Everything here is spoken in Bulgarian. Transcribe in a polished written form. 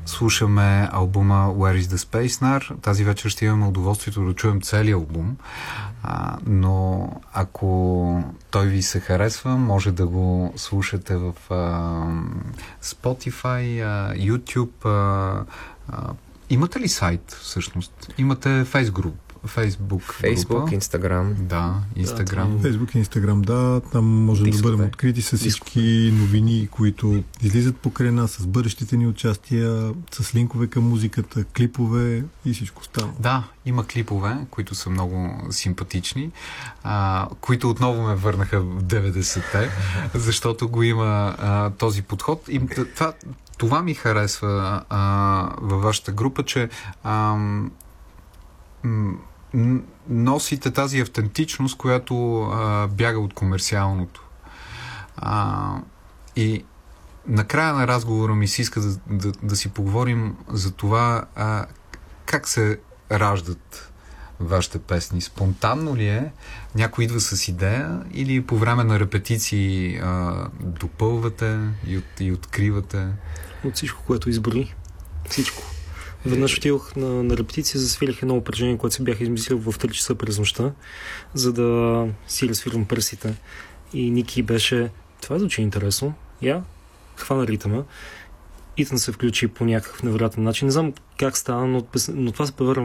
слушаме албума Where is the Space Nar. Тази вечер ще имаме удоволствието да чуем целия албум, но ако той ви се харесва, може да го слушате в Spotify, YouTube. Имате ли сайт всъщност? Имате Facebook група. Инстаграм. Да, Инстаграм. Фейсбук и Инстаграм, да. Там може да бъдем открити с всички новини, които излизат покрай нас, с бъдещите ни участия, с линкове към музиката, клипове и всичко става. Да, има клипове, които са много симпатични, които отново ме върнаха в 90-те, защото го има този подход. И това ми харесва във вашата група, че носите тази автентичност, която бяга от комерциалното. И накрая на разговора ми се иска да си поговорим за това как се раждат вашите песни. Спонтанно ли е? Някой идва с идея или по време на репетиции допълвате и откривате? От всичко, което изброи. Всичко. Веднъж отидох на репетиция, засвирих едно упражнение, което се бях измислил в 3 часа през нощта, за да си разсвирам пръстите. И Ники беше: това звучи интересно. Хвана ритъма. Итан се включи по някакъв невероятен начин. Не знам как стана, но това се превърна